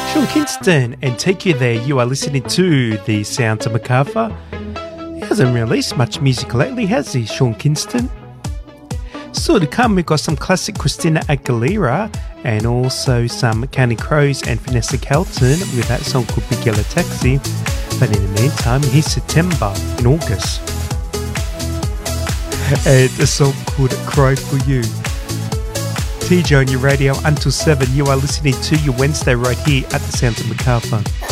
Sean Kingston and Take You There. You are listening to The Sounds of Macarthur. He hasn't released much music lately, has he, Sean Kingston? Still to come, we've got some classic Christina Aguilera and also some Counting Crows and Vanessa Carlton with that song called Big Yellow Taxi. But in the meantime, here's September in August. And a song called Cry For You. TJ on your radio until 7. You are listening to your Wednesday right here at the Sounds of Macarthur.